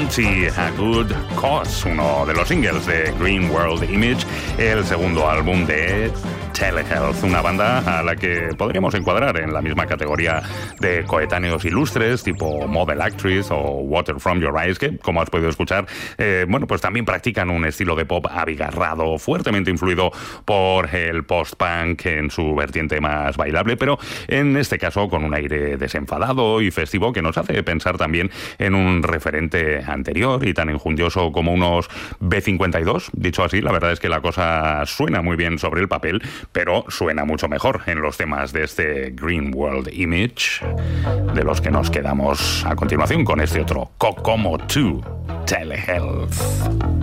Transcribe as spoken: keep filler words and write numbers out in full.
Roots y A Good Cause, uno de los singles de Green World Image, el segundo álbum de Telehealth, una banda a la que podríamos encuadrar en la misma categoría de coetáneos ilustres tipo Model Actress o Water From Your Eyes, que, como has podido escuchar, eh, bueno, pues también practican un estilo de pop abigarrado, fuertemente influido por el post-punk en su vertiente más bailable, pero en este caso con un aire desenfadado y festivo que nos hace pensar también en un referente anterior y tan enjundioso como unos B cincuenta y dos. Dicho así, la verdad es que la cosa suena muy bien sobre el papel, pero suena mucho mejor en los temas de este Green World Image, de los que nos quedamos a continuación con este otro, Kokomo dos, Telehealth.